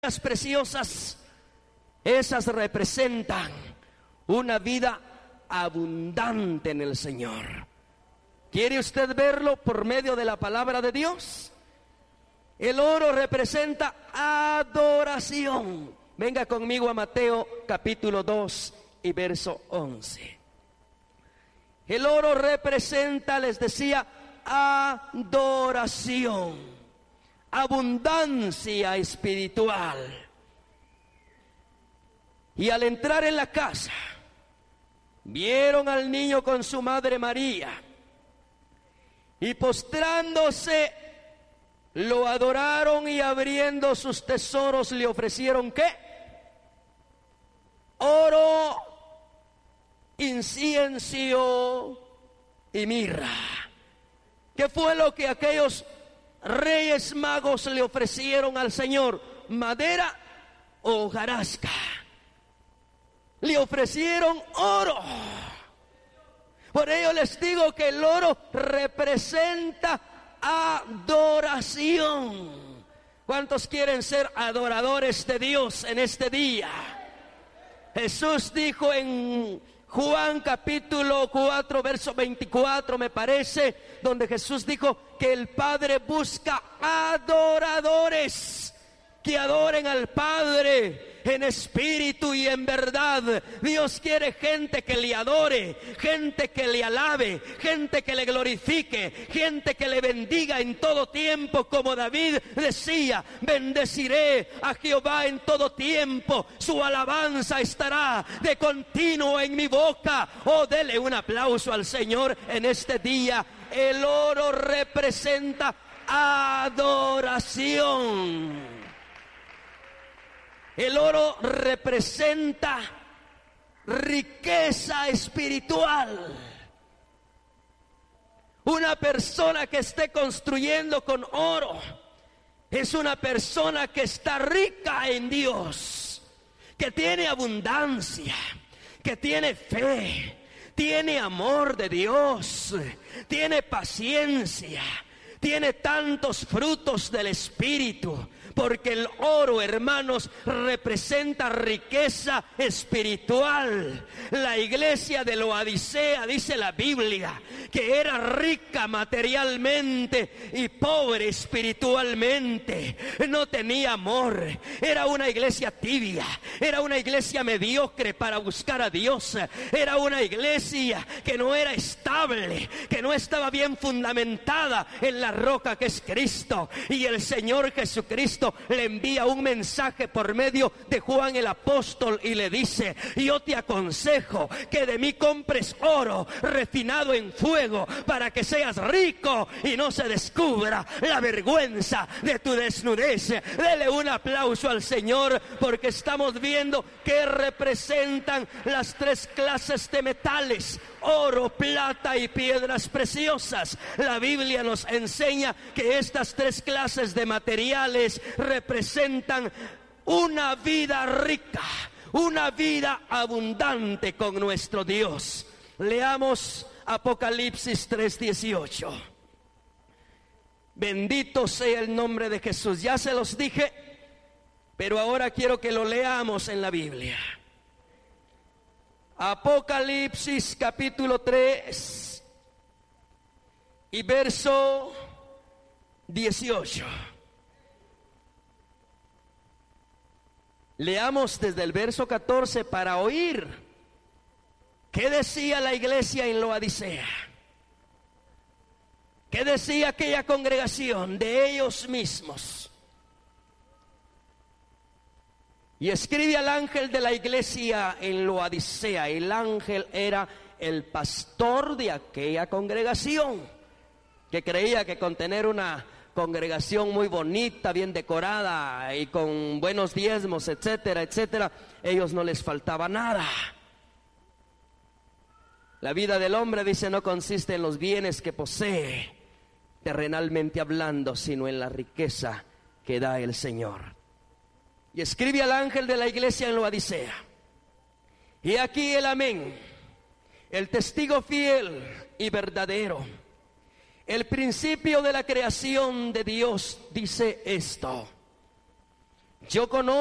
Las preciosas, esas representan una vida abundante en el Señor. ¿Quiere usted verlo por medio de la palabra de Dios? El oro representa adoración. Venga conmigo a Mateo capítulo 2 y verso 11. El oro representa, les decía, adoración, abundancia espiritual. Y al entrar en la casa, vieron al niño con su madre María, y postrándose, lo adoraron, y abriendo sus tesoros le ofrecieron ¿qué? Oro, incienso y mirra. ¿Qué fue lo que aquellos reyes magos le ofrecieron al Señor? ¿Madera o hojarasca? Le ofrecieron oro. Por ello les digo que el oro representa adoración. ¿Cuántos quieren ser adoradores de Dios en este día? Jesús dijo en Juan capítulo 4, verso 24, me parece, donde Jesús dijo que el Padre busca adoradores que adoren al Padre en espíritu y en verdad. Dios quiere gente que le adore, gente que le alabe, gente que le glorifique, gente que le bendiga en todo tiempo, como David decía: bendeciré a Jehová en todo tiempo, su alabanza estará de continuo en mi boca. Oh, dele un aplauso al Señor en este día. El oro representa adoración. El oro representa riqueza espiritual. Una persona que esté construyendo con oro es una persona que está rica en Dios, que tiene abundancia, que tiene fe, tiene amor de Dios, tiene paciencia, tiene tantos frutos del Espíritu. Porque el oro, hermanos, representa riqueza espiritual. La iglesia de Laodicea, dice la Biblia, que era rica materialmente y pobre espiritualmente. No tenía amor. Era una iglesia tibia. Era una iglesia mediocre para buscar a Dios. Era una iglesia que no era estable, que no estaba bien fundamentada en la roca que es Cristo. Y el Señor Jesucristo le envía un mensaje por medio de Juan el apóstol y le dice: yo te aconsejo que de mí compres oro refinado en fuego, para que seas rico y no se descubra la vergüenza de tu desnudez. Dele un aplauso al Señor, porque estamos viendo que representan las tres clases de metales: oro, plata y piedras preciosas. La Biblia nos enseña que estas tres clases de materiales representan una vida rica, una vida abundante con nuestro Dios. Leamos Apocalipsis 3:18. Bendito sea el nombre de Jesús. Ya se los dije, pero ahora quiero que lo leamos en la Biblia. Apocalipsis capítulo 3 y verso 18. Leamos desde el verso 14 para oír qué decía la iglesia en Laodicea. ¿Qué decía aquella congregación de ellos mismos? Y escribe al ángel de la iglesia en Laodicea. El ángel era el pastor de aquella congregación, que creía que con tener una congregación muy bonita, bien decorada y con buenos diezmos, etcétera, etcétera, ellos no les faltaba nada. La vida del hombre, dice, no consiste en los bienes que posee, terrenalmente hablando, sino en la riqueza que da el Señor. Y escribe al ángel de la iglesia en Laodicea: y aquí el amén, el testigo fiel y verdadero, el principio de la creación de Dios, dice esto: Yo conozco